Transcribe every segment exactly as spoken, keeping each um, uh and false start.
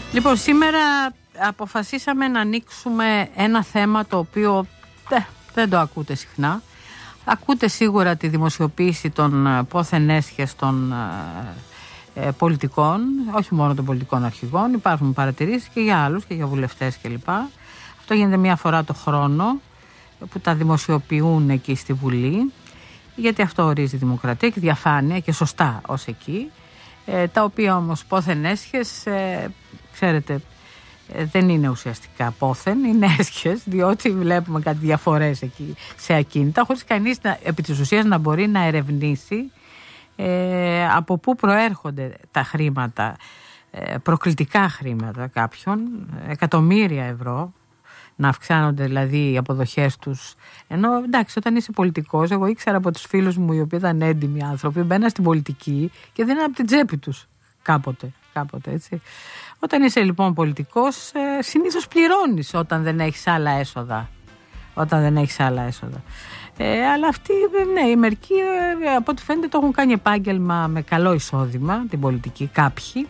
Λοιπόν, σήμερα αποφασίσαμε να ανοίξουμε ένα θέμα το οποίο δε, δεν το ακούτε συχνά. Ακούτε σίγουρα τη δημοσιοποίηση των πόθεν έσχες των ε, πολιτικών, όχι μόνο των πολιτικών αρχηγών. Υπάρχουν παρατηρήσεις και για άλλους και για βουλευτές κλπ. Αυτό γίνεται μία φορά το χρόνο που τα δημοσιοποιούν εκεί στη Βουλή, γιατί αυτό ορίζει η δημοκρατία και διαφάνεια και σωστά ως εκεί. Ε, τα οποία όμως πόθεν έσχες, ε, ξέρετε, ε, δεν είναι ουσιαστικά πόθεν, είναι έσχες, διότι βλέπουμε κάτι διαφορές εκεί σε ακίνητα, χωρίς κανείς να, επί της ουσίας να μπορεί να ερευνήσει ε, από πού προέρχονται τα χρήματα, ε, προκλητικά χρήματα κάποιων, εκατομμύρια ευρώ, να αυξάνονται δηλαδή οι αποδοχές τους. Ενώ εντάξει, όταν είσαι πολιτικός, εγώ ήξερα από τους φίλους μου οι οποίοι ήταν έντιμοι άνθρωποι, μπαίναν στην πολιτική και δίναν από την τσέπη τους κάποτε, κάποτε έτσι. Όταν είσαι λοιπόν πολιτικός, ε, συνήθως πληρώνεις όταν δεν έχεις άλλα έσοδα. Όταν δεν έχεις άλλα έσοδα. Ε, αλλά αυτοί, ναι, οι μερικοί, ε, από ό,τι φαίνεται, το έχουν κάνει επάγγελμα με καλό εισόδημα, την πολιτική, κάποιοι.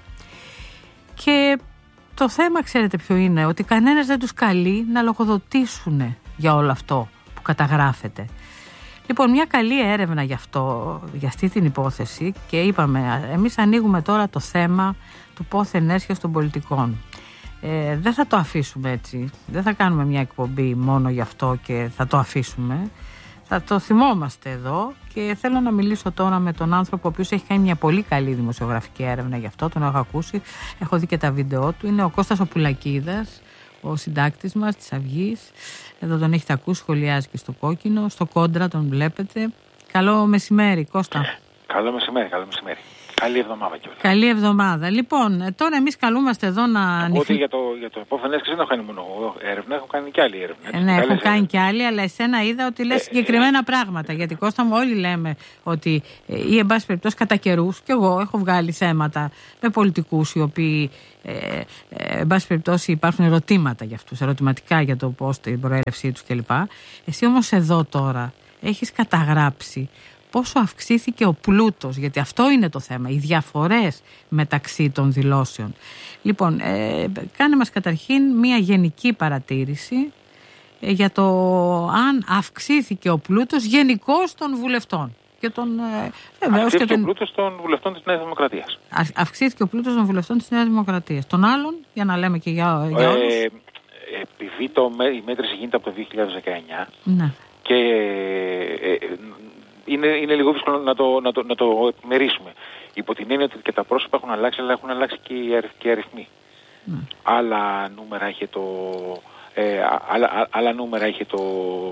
Και το θέμα, ξέρετε ποιο είναι, ότι κανένας δεν τους καλεί να λογοδοτήσουν για όλο αυτό που καταγράφεται. Λοιπόν, μια καλή έρευνα γι' αυτό, για αυτή την υπόθεση, και είπαμε, εμείς ανοίγουμε τώρα το θέμα του πόθεν έσχες των πολιτικών. Ε, δεν θα το αφήσουμε έτσι, δεν θα κάνουμε μια εκπομπή μόνο γι' αυτό και θα το αφήσουμε. Θα το θυμόμαστε εδώ και θέλω να μιλήσω τώρα με τον άνθρωπο ο οποίος έχει κάνει μια πολύ καλή δημοσιογραφική έρευνα γι' αυτό, τον έχω ακούσει, έχω δει και τα βίντεο του. Είναι ο Κώστας ο Πουλακίδας, ο συντάκτης μας της Αυγής. Εδώ τον έχετε ακούσει, σχολιάζει και στο Κόκκινο, στο Κόντρα τον βλέπετε. Καλό μεσημέρι, Κώστα. Καλό μεσημέρι, καλό μεσημέρι. Καλή εβδομάδα κιόλας. Καλή εβδομάδα. Λοιπόν, τώρα εμείς καλούμαστε εδώ να ανοιχτεί. Ότι για το, για το πόθεν έσχες δεν έχω κάνει μόνο έρευνα, έχω κάνει και άλλη έρευνα. Ε, ναι, έχω κάνει έρευνα. Και άλλη, αλλά εσένα είδα ότι λες ε, συγκεκριμένα ε, πράγματα. Γιατί Κώστα μου, όλοι λέμε ότι ε, ή εν πάση περιπτώσει κατά καιρούς, και εγώ έχω βγάλει θέματα με πολιτικούς οι οποίοι ε, ε, εν πάση περιπτώσει υπάρχουν ερωτήματα για αυτούς, ερωτηματικά για το πώς, την προέλευσή τους κλπ. Εσύ όμως εδώ τώρα έχεις καταγράψει πόσο αυξήθηκε ο πλούτος, γιατί αυτό είναι το θέμα, οι διαφορές μεταξύ των δηλώσεων. Λοιπόν, ε, κάνε μας καταρχήν μια γενική παρατήρηση ε, για το αν αυξήθηκε ο πλούτος γενικώς των βουλευτών. Και τον, ε, αυξήθηκε και τον... ο πλούτος των βουλευτών της Νέας Δημοκρατίας. Α, αυξήθηκε ο πλούτος των βουλευτών της Νέας Δημοκρατίας. Των άλλων, για να λέμε και για, για όλους. Ε, επειδή το, η μέτρηση γίνεται από το δύο χιλιάδες δεκαεννιά, ναι. Και ε, ε, Είναι, είναι λίγο δύσκολο να το, να, το, να το επιμερίσουμε. Υπό την έννοια ότι και τα πρόσωπα έχουν αλλάξει, αλλά έχουν αλλάξει και οι, αριθ, και οι αριθμοί. Mm. Άλλα νούμερα είχε το, ε, άλλα, άλλα νούμερα είχε το,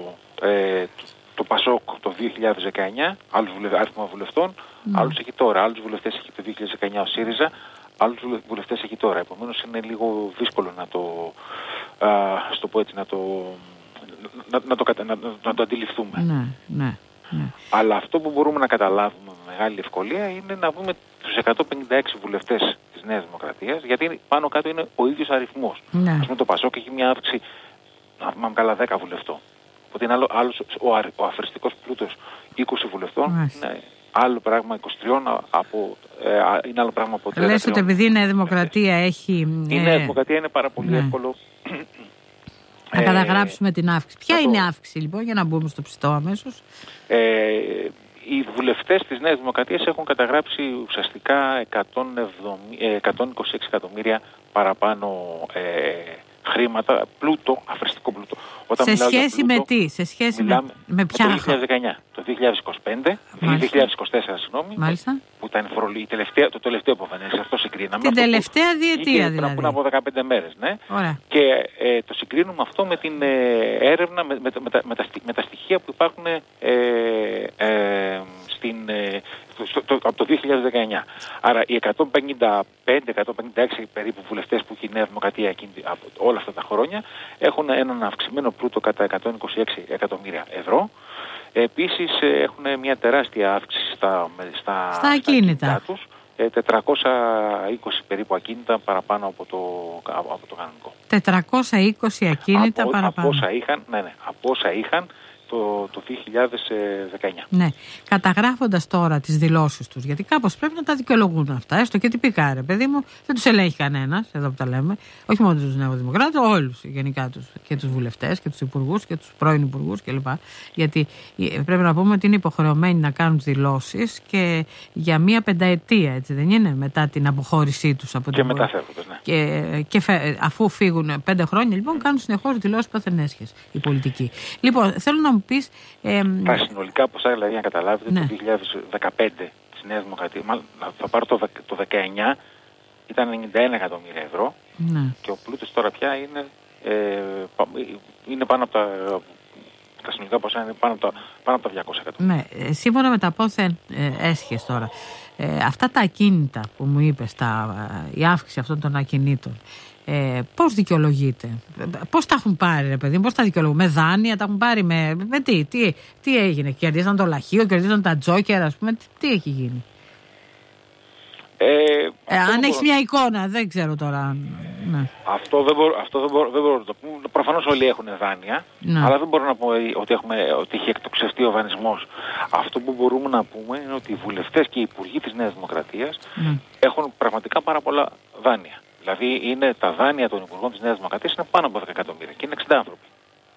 ε, το, το Πασόκ το δύο χιλιάδες δεκαεννιά, άλλους βουλευ, αριθμό βουλευτών, mm. άλλους έχει τώρα. Άλλους βουλευτές έχει το δύο χιλιάδες δεκαεννιά ο ΣΥΡΙΖΑ, άλλους βουλευτές έχει τώρα. Επομένως είναι λίγο δύσκολο να το, α, στο πω έτσι, να το, να, να, το, να, να το αντιληφθούμε. Ναι, ναι. Ναι. Αλλά αυτό που μπορούμε να καταλάβουμε με μεγάλη ευκολία είναι να δούμε τους εκατόν πενήντα έξι βουλευτές της Νέας Δημοκρατίας, γιατί πάνω κάτω είναι ο ίδιος αριθμός. Ναι. Ας πούμε το Πασόκ έχει μια αύξηση, να θυμάμαι καλά, δέκα βουλευτών. Οπότε είναι άλλο, άλλος, ο, ο αφριστικός πλούτος είκοσι βουλευτών, yes. Είναι άλλο πράγμα είκοσι τρία, από, ε, είναι άλλο πράγμα από τριάντα τρία. Λες ότι επειδή η Νέα Δημοκρατία έχει... Η Νέα Δημοκρατία είναι πάρα πολύ ναι. εύκολο... Να καταγράψουμε την αύξηση. Ποια είναι η αύξηση λοιπόν, για να μπούμε στο ψητό αμέσως? Ε, οι βουλευτές της Νέας Δημοκρατίας έχουν καταγράψει ουσιαστικά εκατόν είκοσι έξι εκατομμύρια παραπάνω ε, χρήματα, πλούτο, αφριστικό πλούτο. Όταν σε σχέση πλούτο, με τι, σε σχέση με, με ποια? Το δύο χιλιάδες δεκαεννιά, το δύο χιλιάδες είκοσι πέντε, το δύο χιλιάδες είκοσι τέσσερα, συγγνώμη, Μάλιστα. που ήταν η τελευταία, το τελευταίο που φανέλησε, αυτό συγκρίναμε. Την τελευταία διετία δηλαδή. Πριν από δεκαπέντε μέρες, ναι. Ωραία. Και ε, το συγκρίνουμε αυτό με την ε, έρευνα, με, με, με, τα, με, τα, με τα στοιχεία που υπάρχουν ε, ε, στην... Ε, Στο, το, από το δύο χιλιάδες δεκαεννιά. Άρα οι εκατόν πενήντα πέντε εκατόν πενήντα έξι περίπου βουλευτές που έχει η Νέα Δημοκρατία εκείνη, από όλα αυτά τα χρόνια έχουν έναν αυξημένο πλούτο κατά εκατόν είκοσι έξι εκατομμύρια ευρώ. Επίσης έχουν μια τεράστια αύξηση στα, στα, στα ακίνητα, στα τους, τετρακόσια είκοσι περίπου ακίνητα παραπάνω από το, από το κανονικό. τετρακόσια είκοσι ακίνητα από, παραπάνω. Από όσα είχαν, ναι, ναι, από όσα είχαν το, το δύο χιλιάδες δεκαεννιά. Ναι. Καταγράφοντας τώρα τις δηλώσεις τους, γιατί κάπως πρέπει να τα δικαιολογούν αυτά, έστω και τυπικά, ρε παιδί μου, δεν τους ελέγχει κανένας, εδώ που τα λέμε, όχι μόνο τους νεοδημοκράτες, όλους γενικά τους, και τους βουλευτές και τους υπουργούς και τους πρώην υπουργούς κλπ. Γιατί πρέπει να πούμε ότι είναι υποχρεωμένοι να κάνουν δηλώσεις και για μία πενταετία, έτσι δεν είναι, μετά την αποχώρησή τους από την. Και μετά φεύγοντας, ναι. Και, και φε, αφού φύγουν πέντε χρόνια, λοιπόν, κάνουν συνεχώς δηλώσεις παθενέσχες οι πολιτικοί. Λοιπόν, θέλω να μου πεις. Ε, τα συνολικά ποσά, δηλαδή, να καταλάβετε, ναι. Το δύο χιλιάδες δεκαπέντε της Νέας Δημοκρατίας, μάλλον θα πάρω το, το δεκαεννιά, ήταν ενενήντα ένα εκατομμύρια ευρώ, ναι. Και ο πλούτος τώρα πια είναι, ε, είναι πάνω από τα. Τα συνολικά ποσά είναι πάνω από τα, πάνω από τα διακόσια εκατομμύρια. Ναι, σύμφωνα με τα πόθεν ε, έσχες τώρα, ε, αυτά τα ακίνητα που μου είπες, τα, η αύξηση αυτών των ακινήτων, ε, πώς δικαιολογείται, πώς τα έχουν πάρει, ρε παιδί, πώς τα δικαιολογούν, με δάνεια, τα έχουν πάρει με, με τι, τι, τι έγινε, κερδίσαν το λαχείο, κερδίσαν τα τζόκερ, ας πούμε, τι, τι έχει γίνει. Ε, ε, αν έχεις μια εικόνα, δεν ξέρω τώρα. Ναι. Αυτό δεν μπορώ, αυτό δεν μπορώ, δεν μπορώ να το πούμε. Προφανώς όλοι έχουν δάνεια, ναι. Αλλά δεν μπορώ να πω ότι, έχουμε, ότι έχει εκτοξευτεί ο δανεισμός. Αυτό που μπορούμε να πούμε είναι ότι οι βουλευτές και οι υπουργοί της Νέας Δημοκρατίας, ναι. Έχουν πραγματικά πάρα πολλά δάνεια. Δηλαδή είναι τα δάνεια των υπουργών της Νέας Δημοκρατίας είναι πάνω από δέκα εκατομμύρια και είναι εξήντα άνθρωποι.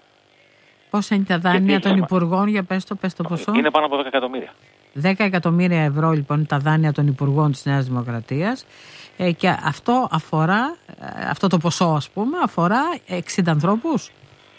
Πόσα είναι τα δάνεια των υπουργών, για πες το, πες το ποσό. Είναι πάνω από δέκα εκατομμύρια. δέκα εκατομμύρια ευρώ λοιπόν τα δάνεια των υπουργών της Νέας Δημοκρατίας, ε, και αυτό αφορά, ε, αυτό το ποσό ας πούμε, αφορά εξήντα ανθρώπους.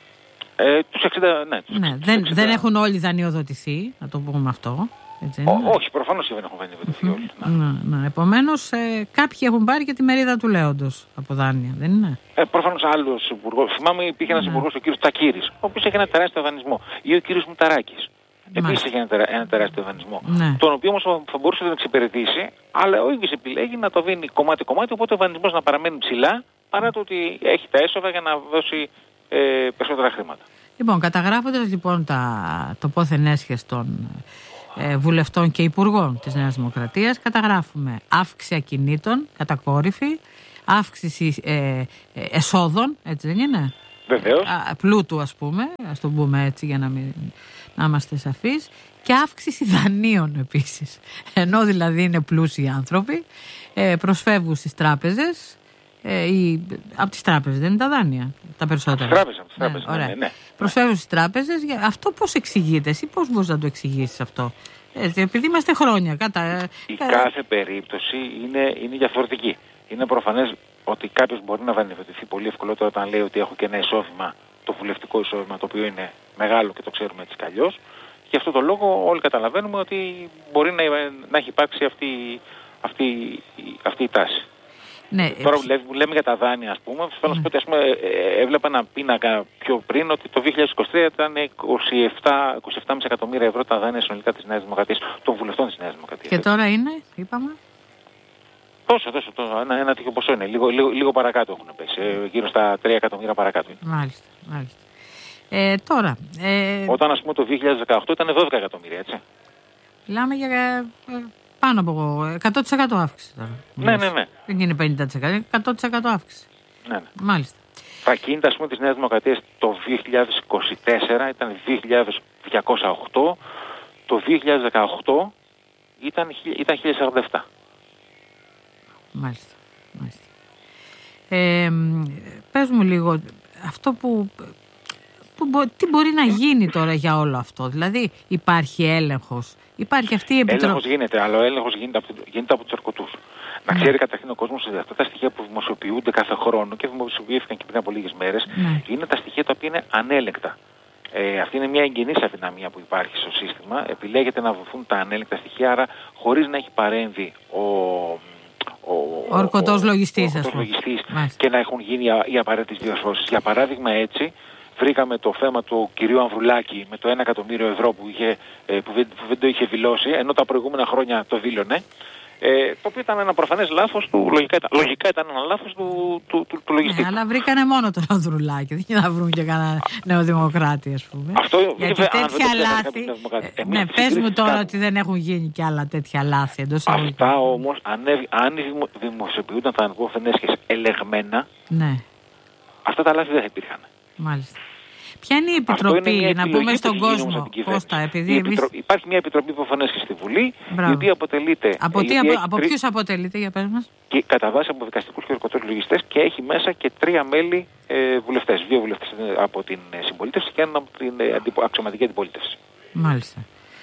Ε, τους εξήντα, ναι. Τους, ναι τους δεν, εξήντα... δεν έχουν όλοι δανειοδοτηθεί, να το πούμε αυτό. Έτσι, Ό, όχι, προφανώς δεν έχουν δανειοδοτηθεί όλοι. Ναι. Ναι, ναι. Επομένως, ε, κάποιοι έχουν πάρει και τη μερίδα του λέοντος από δάνεια, δεν είναι. Ε, προφανώς άλλος υπουργός. Θυμάμαι υπήρχε ένας ναι. υπουργός, ο κύριος Τσακίρης, ο οποίος έχει ένα τεράστιο δανεισμό. Ή ο κύριος Μουταράκης. Επίσης έχει ένα, τερα, ένα τεράστιο δανεισμό. Ναι. Τον οποίο όμως θα μπορούσε να τον εξυπηρετήσει, αλλά ο ίδιος επιλέγει να το δίνει κομμάτι-κομμάτι, οπότε ο δανεισμός να παραμένει ψηλά, παρά το ότι έχει τα έσοδα για να δώσει ε, περισσότερα χρήματα. Λοιπόν, καταγράφοντας λοιπόν τα, το πόθεν έσχες των ε, βουλευτών και υπουργών της Νέας Δημοκρατίας, καταγράφουμε αύξηση ακινήτων, κατακόρυφη, αύξηση ε, ε, εσόδων, έτσι δεν είναι. Βεβαίως. Πλούτου ας πούμε, ας το πούμε έτσι για να, μην, να είμαστε σαφείς, και αύξηση δανείων επίσης. Ενώ δηλαδή είναι πλούσιοι άνθρωποι, ε, προσφεύγουν στις τράπεζες, ε, ή, από τις τράπεζες δεν είναι τα δάνεια τα περισσότερα. Από τις τράπεζες, από τις τράπεζες, ναι, ναι, ναι, ναι. Προσφεύγουν στις τράπεζες, αυτό πώς εξηγείται, εσύ πώς μπορείς να το εξηγήσεις αυτό. Έτσι, επειδή είμαστε χρόνια. Κατά, η κα... κάθε περίπτωση είναι, είναι διαφορετική. Είναι προφανές ότι κάποιος μπορεί να δανειοδοτηθεί πολύ ευκολότερα όταν λέει ότι έχω και ένα εισόδημα, το βουλευτικό εισόδημα, το οποίο είναι μεγάλο και το ξέρουμε έτσι κι αλλιώς. Γι' αυτό το λόγο όλοι καταλαβαίνουμε ότι μπορεί να, να έχει υπάρξει αυτή, αυτή, αυτή η τάση. Ναι, τώρα που λέμε για τα δάνεια, ας πούμε, θέλω να σου πω ότι ας πούμε, έβλεπα ένα πίνακα πιο πριν ότι το δύο χιλιάδες είκοσι τρία ήταν είκοσι επτά κόμμα πέντε εκατομμύρια ευρώ τα δάνεια συνολικά της Νέας Δημοκρατίας, των βουλευτών της Νέας Δημοκρατίας. Και τώρα είναι, είπαμε. Τόσο, τόσο, τόσο, ένα, ένα τέτοιο ποσό είναι. Λίγο, λίγο, λίγο παρακάτω έχουν πέσει. Γύρω στα τρία εκατομμύρια παρακάτω είναι. Μάλιστα, μάλιστα. Ε, τώρα. Ε... Όταν ας πούμε το δύο χιλιάδες δεκαοκτώ ήταν δώδεκα εκατομμύρια, έτσι. Μιλάμε για ε, πάνω από εκατό τοις εκατό αύξηση τώρα. Ναι, ναι, ναι. Δεν είναι πενήντα τοις εκατό, εκατό τοις εκατό αύξηση. Ναι, ναι. Μάλιστα. Τα κίνητα, ας πούμε, της Νέας Δημοκρατίας το δύο χιλιάδες είκοσι τέσσερα ήταν δύο χιλιάδες διακόσια οκτώ, το δύο χιλιάδες δεκαοκτώ ήταν, ήταν χίλια σαράντα επτά. Μάλιστα, μάλιστα. Ε, πες μου λίγο αυτό που, που τι μπορεί να γίνει τώρα για όλο αυτό. Δηλαδή υπάρχει έλεγχος, υπάρχει αυτή η επιτροπή. Έλεγχος γίνεται, αλλά ο έλεγχος γίνεται από, γίνεται από τους αρκωτούς. Να ξέρει mm. καταρχήν ο κόσμος ότι αυτά τα στοιχεία που δημοσιοποιούνται κάθε χρόνο και δημοσιοποιήθηκαν και πριν από λίγες μέρες mm. είναι τα στοιχεία τα οποία είναι ανέλεκτα. Ε, αυτή είναι μια εγγενής αδυναμία που υπάρχει στο σύστημα. Επιλέγεται να δοθούν τα ανέλεκτα στοιχεία, άρα χωρίς να έχει παρέμβει ο ο ορκωτός λογιστής, ο, ο, και να έχουν γίνει οι απαραίτητες διορθώσεις. Για παράδειγμα, έτσι βρήκαμε το θέμα του κυρίου Ανδρουλάκη με το ένα εκατομμύριο ευρώ που, είχε, που, δεν, που δεν το είχε δηλώσει, ενώ τα προηγούμενα χρόνια το δήλωνε. Ε, το οποίο ήταν ένα προφανές λάθος του, λογικά ήταν, λογικά ήταν ένα λάθος του, του, του, του λογιστή. Ναι, αλλά βρήκανε μόνο τον Ανδρουλάκη, δεν είναι να βρουν και κανένα νεοδημοκράτη, ας πούμε. Αυτό, γιατί βέβαια, τέτοια λάθη. Ε, ναι, πες μου τώρα κάνουμε. Ότι δεν έχουν γίνει και άλλα τέτοια λάθη εντός εισαγωγικών. Αυτά όμως, αν, αν δημοσιοποιούνταν τα ανεπόφεν έσχες ελεγμένα, ναι. αυτά τα λάθη δεν θα υπήρχαν. Μάλιστα. Ποια είναι η επιτροπή, είναι να πούμε στον κόσμο, Κώστα, επειδή εμείς... Υπάρχει μια επιτροπή υποφανέσχεσης στη Βουλή, Μπράβο. η οποία αποτελείται... Από, τι, από, από ποιους αποτελείται, για πες μας? Και κατά βάση από δικαστικούς και ορκωτούς λογιστές, και έχει μέσα και τρία μέλη ε, βουλευτές. Δύο βουλευτές από την συμπολίτευση και ένα από την ε, αντιπο, αξιωματική αντιπολίτευση. Μάλιστα.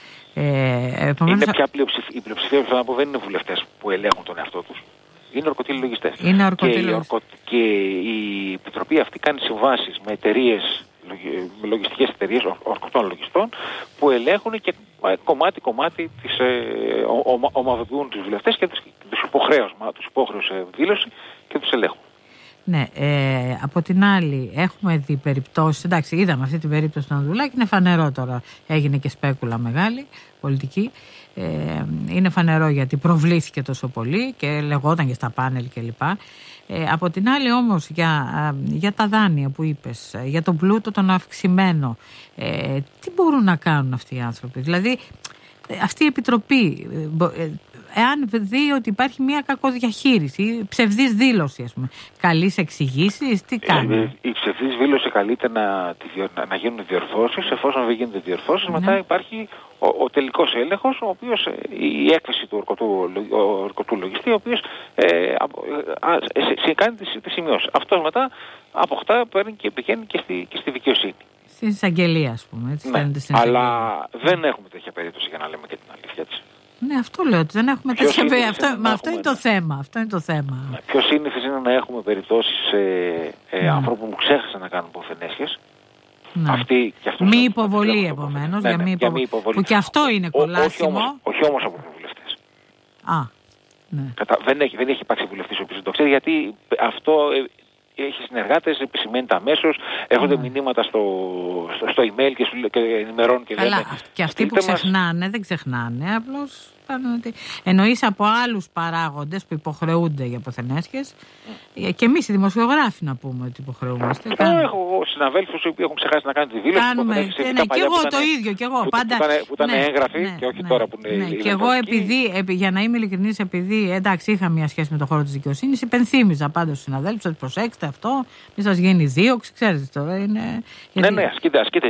Ε, επομένως... Είναι πια πλειοψηφία, η πλειοψηφία που θα πω δεν είναι βουλευτές που ελέγχουν τον εαυτό τους. Είναι ορκωτοί λογιστές. Είναι ορκωτοί και, λογιστές. Ορκω... και η επιτροπή αυτή κάνει συμβάσεις με εταιρείες, με λογιστικές εταιρείες ορκωτών λογιστών, που ελέγχουν και κομμάτι-κομμάτι τις ε, ομα, ομαδοποιούν τους βουλευτές και τους, τους υπόχρεους ε, δήλωση και τους ελέγχουν. Ναι, ε, από την άλλη έχουμε δει περιπτώσεις, εντάξει είδαμε αυτή την περίπτωση του Ανδρουλάκη, είναι φανερό τώρα, έγινε και σπέκουλα μεγάλη πολιτική, ε, είναι φανερό γιατί προβλήθηκε τόσο πολύ και λεγόταν και στα πάνελ κλπ. Ε, από την άλλη όμως για, για τα δάνεια που είπες, για τον πλούτο τον αυξημένο, ε, τι μπορούν να κάνουν αυτοί οι άνθρωποι? Δηλαδή αυτή η επιτροπή, εάν δει ότι υπάρχει μια κακοδιαχείριση, ψευδής δήλωση, ας πούμε, καλείς εξηγήσεις, τι κάνει? Ε, η ψευδής δήλωση καλείται να, να γίνουν διορθώσεις, εφόσον δεν γίνονται διορθώσεις, ναι. μετά υπάρχει ο, ο τελικός έλεγχος, ο οποίος, η έκθεση του ορκωτού, ορκωτού λογιστή, ο οποίος ε, ε, κάνει τις, τις σημειώσεις. Αυτός μετά αποκτά, παίρνει και πηγαίνει και στη, και στη δικαιοσύνη. Στην εισαγγελία, ας πούμε. Έτσι, ναι, αλλά δεν έχουμε τέτοια περίπτωση, για να λέμε και την αλήθεια, έτσι. Ναι, αυτό λέω, ότι δεν έχουμε τέτοια περίπτωση. Αυτό, μα αυτό είναι το θέμα. Αυτό είναι το θέμα. Πιο σύνηθες είναι να έχουμε περιπτώσεις ε, ε, ναι. ανθρώπων που ξέχασαν να κάνουν ποφενέσχες. Ναι. Αυτή, μη υποβολή, επομένως. Ναι, ναι, για υποβολή. υποβολή. Που και αυτό είναι κολάσιμο. Όχι, όχι όμως από βουλευτές. Α, ναι. Κατα, δεν, έχει, δεν έχει υπάρξει βουλευτής ο οποίος δεν το ξέρει, γιατί αυτό... Ε, έχει συνεργάτες, επισημαίνεται αμέσως, έρχονται ναι. μηνύματα στο, στο, στο email και, σου, και ενημερώνουν και λένε... Αλλά και αυτοί που ξεχνάνε, μας... δεν ξεχνάνε, απλώς ότι... εννοείς από άλλους παράγοντες που υποχρεούνται για αποθενέσχες mm. και εμείς οι δημοσιογράφοι να πούμε ότι υποχρεούμαστε. Εγώ κάνουμε... έχω συναδέλφους που έχουν ξεχάσει να κάνουν τη δήλωση. Κάνουμε, και, ναι, και εγώ το ίδιο, και εγώ. Που, πάντα... που ήταν, που ήταν ναι, έγγραφοι ναι, και όχι ναι, τώρα που είναι... Ναι, και εγώ επειδή, επει, για να είμαι ειλικρινής, επειδή εντάξει είχα μια σχέση με τον χώρο της δικαιοσύνης, υπενθύμιζα πάντα στους συναδέλφους ότι προσέξτε αυτό, μη σας γίνει δίωξη, ξέρετε τώρα. Είναι... Ναι, ναι, ασκείται, ασκείται